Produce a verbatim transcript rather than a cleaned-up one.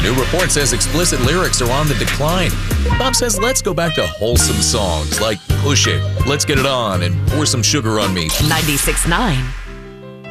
A new report says explicit lyrics are on the decline. Bob says let's go back to wholesome songs like Push It, Let's Get It On, and Pour Some Sugar on Me. ninety-six point nine